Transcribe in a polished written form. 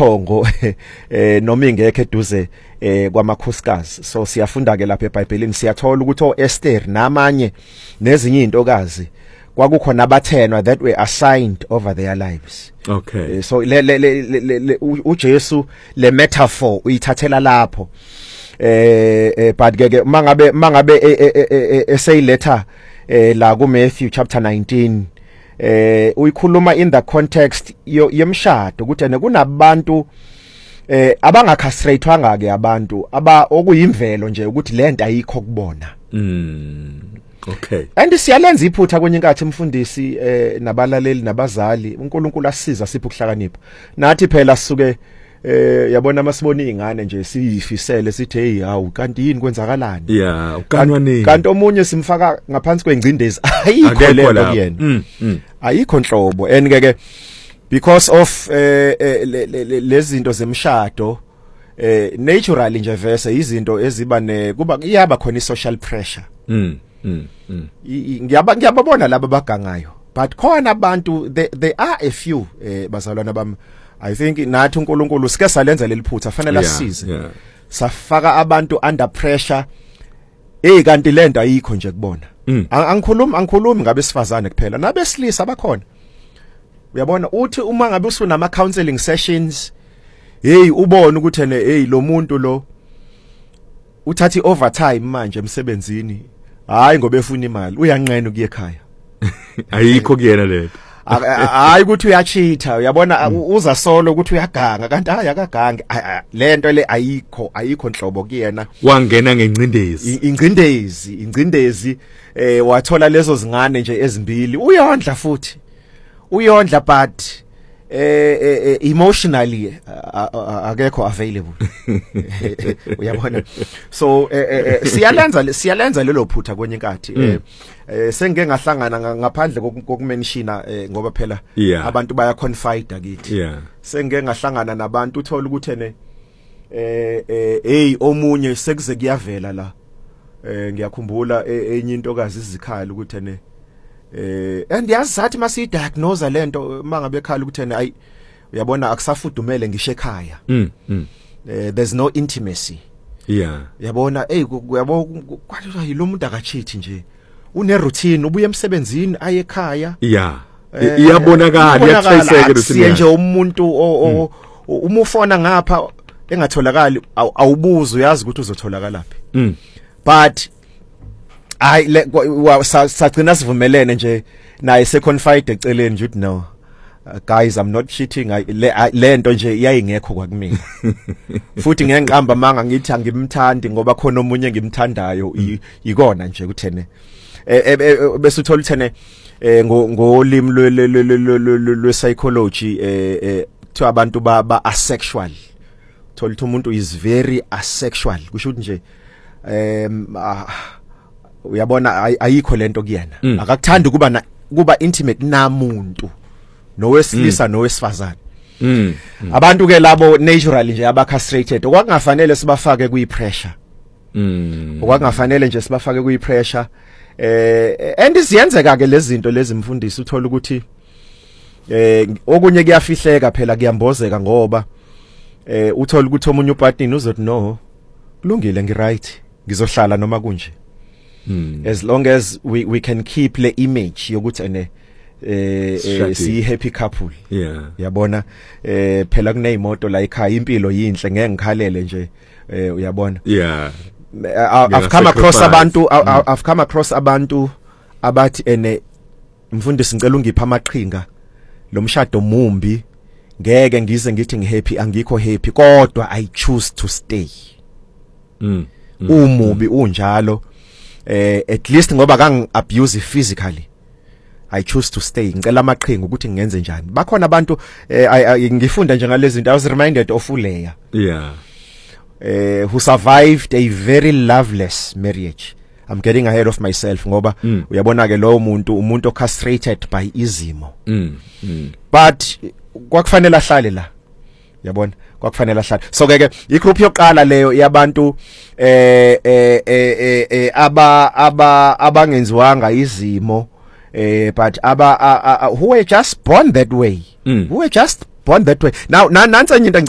imithongo noma ingekho eduze kwamakhosikazi. So siyafunda ke lapha eBhayibhelini siyathola ukuthi oEsther namanye nezinye intokazi kwakukhona abathenwa that were assigned over their lives. Okay. So uJesu le metaphor uyithathela lapho. But ke mangabe eseyiletha la ku Matthew chapter 19 uyikhuluma in the context yemshado ukuthi kunabantu abangakhastrathwanga ke abantu okuyimvelo nje ukuthi lento ayikho kubona. Okay. And siyalenza iphutha kwenye inkathi umfundisi nabalaleli nabazali uNkulunkulu asisiza sipho ukuhlakanipha. Nathi phela sisuke yabona masibona izingane nje siyifisele sithi hey hawu kanti yini kwenzakalani? Yeah, ukanwanini. Kanti omunye simfaka ngaphansi kwengcindezi ayikho lento kuyena. Ayikho nhlobo and ke because of lezinto zemshado naturally nje vese izinto eziba kuba iyaba khona social pressure. Ngiyababona laba bagangayo but khona abantu they are a few bazalwana bami. I think nathi uNkulunkulu sike salenza leliphutha fanele asisize. Safaka abantu under pressure kanti lento ayikho nje kubona. Angikhulumi ngabe sifazane kuphela nabesilisa bakhona. Uyabona uthi uma ngabe usunama counseling sessions ubone ukuthi lo muntu lo uthathi overtime manje emsebenzini hayi ngoba efuna imali uyanqena ukuye ekhaya. Ayikho kuyena lento. Hayi ukuthi uyacheata uyabona uza solo ukuthi uyaganga kanti hayi akagange lento le ayikho nhlobo kuyena wangena ngencindezi ingcindezi wathola lezo zingane nje ezimbili uyondla but emotionally akekho available. Uyabona so siyalenza lelo phutha kwenye inkathi sengeke ngahlangana ngaphandle kokumenshina ngoba phela abantu baya confide akithi. Sengeke ngahlangana nabantu uthola ukuthi omunye sekuze kuyavela la ngiyakhumbula enye intokazi izikhala ukuthi and yazi sathi masi diagnose lento mangabe ekhala ukuthi ayi uyabona akusafudumele ngisho ekhaya. There's no intimacy. Yabona uyabo kwathi yilo muntu akachithi nje une routine ubuye emsebenzini aye ekhaya. Iyabonakala iyathayiseka routine nje umuntu umufona ngapha engatholakali awubuza uyazi ukuthi uzotholakala laphi. But sagcina sivumelene nje naye seconfide eceleni nje uthi no guys I'm not cheating lento nje iyayingekho kwakumina. Futhi ngiyangiqamba manga ngithi angimthandi ngoba khona omunye ngimthandayo ikona nje kuthene bese uthola uthene ngolimi lwe psychology to abantu ba asexual. Thola ukuthi umuntu is very asexual kusho ukuthi nje uyabona ayikho lento kuyena akakuthandi kuba intimate namuntu nowesilisa nowesifazane. Abantu ke labo naturally nje abacastrated okwakungafanele sibafake kuyipressure. Okwakungafanele nje sibafake kuyipressure and isiyenzeka ke lezi zinto lezi mfundisi uthola ukuthi okunye kuyafihleka phela kuyambozeka ngoba uthola ukuthi omunye upartner uzothi no kulungile ngiright ngizohlala noma kunje. As long as we can keep the image yokuthi si happy couple. Yabona phela kuneyimoto la ekhaya impilo yinhle ngeke ngikhalele nje uyabona. I've come across abantu abathi mfundisi ngicela ungipha amaqhinga lo mshado mumbi ngeke ngize ngithi ngihappy angikho happy kodwa I choose to stay. Umubi unjalo at least ngoba kang abuse physically I choose to stay. Ngicela amaqhinga ukuthi ngenze njani. Bakhona abantu ngifunda nje ngalezi zinto I was reminded of uLeya. Who survived a very loveless marriage. I'm getting ahead of myself ngoba uyabona ke lo umuntu castrated by izimo. But kwakufanele ahlale la. Yabona kwakufanele ahlale. So ke igroup yokuqala leyo yabantu abangenziwanga izimo but who were just born that way. Who were just born that way. Now nansi enye into